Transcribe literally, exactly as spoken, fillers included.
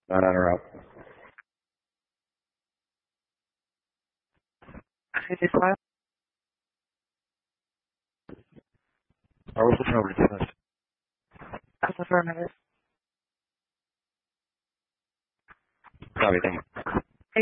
Not on or out. fifty-five. Or was it over dismissed? That's affirmative. Copy, thank you.